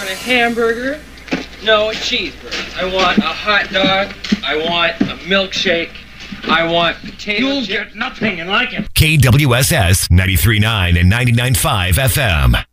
a hamburger. No, a cheeseburger. I want a hot dog. I want a milkshake. I want potato You'll chips. get nothing like it. KWSS 93.9 and 99.5 FM.